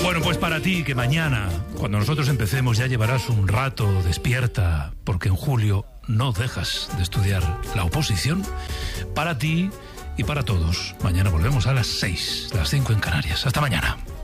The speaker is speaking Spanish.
Bueno, pues para ti, que mañana, cuando nosotros empecemos, ya llevarás un rato despierta, porque en julio no dejas de estudiar la oposición. Para ti y para todos, mañana volvemos a las 6, las 5 en Canarias. Hasta mañana.